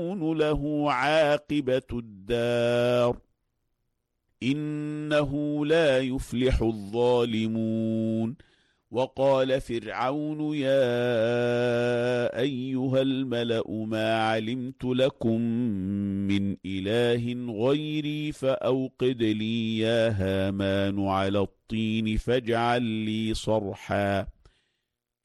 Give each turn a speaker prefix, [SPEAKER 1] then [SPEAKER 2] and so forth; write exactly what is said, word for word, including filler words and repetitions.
[SPEAKER 1] له عاقبة الدار إنه لا يفلح الظالمون. وقال فرعون يا أيها الملأ ما علمت لكم من إله غيري فأوقد لي يا هامان على الطين فاجعل لي صرحا